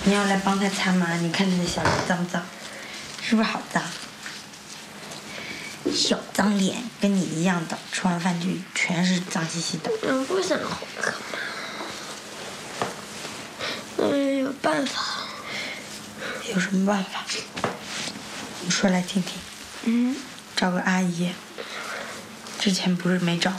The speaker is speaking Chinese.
你要来帮他擦吗？你看你的小脸脏不脏？是不是好脏？小脏脸，跟你一样的，吃完饭就全是脏兮兮的。 不想回课嘛。有办法。 有什么办法？你说来听听。找个阿姨。之前不是没找。